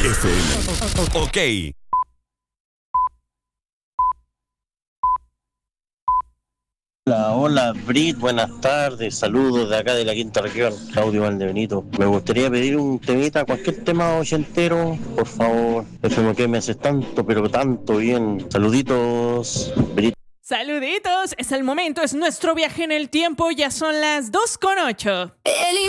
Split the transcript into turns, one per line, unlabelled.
FM. Ok.
Hola, hola, Brit, buenas tardes, saludos de acá de la quinta región, Claudio Valdebenito. Me gustaría pedir un temita, cualquier tema ochentero, por favor. FM que me haces tanto, pero tanto bien. Saluditos, Brit.
Saluditos, es el momento, es nuestro viaje en el tiempo, ya son las 2:08.